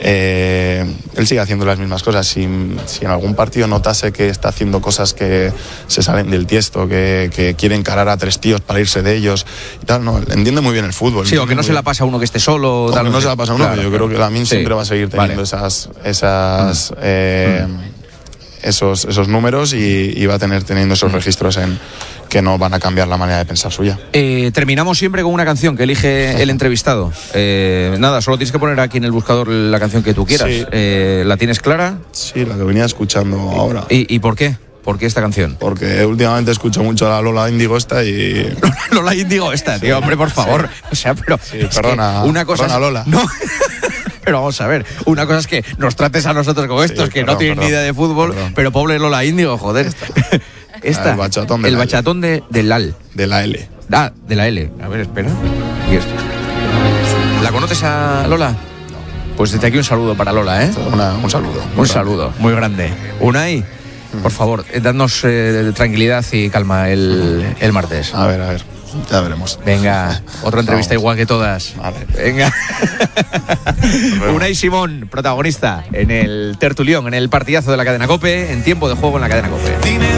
él sigue haciendo las mismas cosas. Si en algún partido notase que está haciendo cosas que se salen del tiesto, que quiere encarar a 3 tíos para irse de ellos y tal, no, entiende muy bien el fútbol. Sí, o que no se la pasa a uno que esté solo. Tal, no se la pasa a uno, claro, yo creo que Lamine siempre va a seguir teniendo esos números y va a teniendo esos registros que no van a cambiar la manera de pensar suya. Terminamos siempre con una canción que elige el entrevistado. Nada, solo tienes que poner aquí en el buscador la canción que tú quieras. Sí. ¿La tienes clara? Sí, la que venía escuchando ahora. ¿Y por qué? ¿Por qué esta canción? Porque últimamente escucho mucho a la Lola Índigo esta y... Lola Índigo esta, tío, hombre, por favor. Sí. O sea, pero... Sí, perdona, una cosa perdona, Lola. No... Pero vamos a ver, una cosa es que nos trates a nosotros como estos, que no tienen ni idea de fútbol, pero pobre Lola Índigo, joder. Esta, el bachatón del LAL. De la L. Ah, de la L. A ver, espera. ¿Y esto? ¿La conoces a Lola? Pues desde aquí un saludo para Lola, ¿eh? Un saludo. Un saludo, muy grande. Unai, por favor, dadnos tranquilidad y calma el martes. A ver. Ya veremos. Venga, otra entrevista igual que todas. Vale. Venga. Unai Simón, protagonista en el tertulión, en el partidazo de la cadena COPE, en Tiempo de Juego en la cadena COPE.